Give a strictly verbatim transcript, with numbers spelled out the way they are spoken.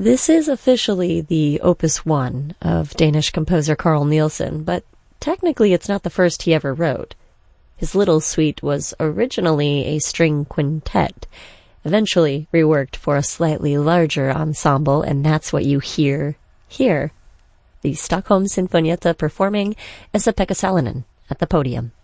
This is officially the Opus One of Danish composer Carl Nielsen, but technically it's not the first he ever wrote. His Little Suite was originally a string quintet, eventually reworked for a slightly larger ensemble, and that's what you hear here. The Stockholm Sinfonietta performing Esa-Pekka Salonen at the podium.